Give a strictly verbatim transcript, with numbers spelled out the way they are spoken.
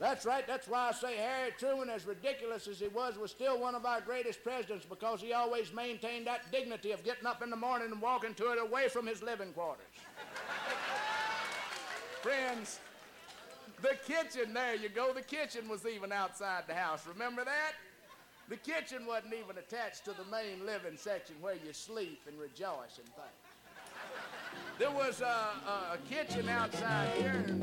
That's right. That's why I say Harry Truman, as ridiculous as he was, was still one of our greatest presidents, because he always maintained that dignity of getting up in the morning and walking to it away from his living quarters. Friends, the kitchen, there you go, the kitchen was even outside the house. Remember that? The kitchen wasn't even attached to the main living section where you sleep and rejoice and things. There was a, a, a kitchen outside here.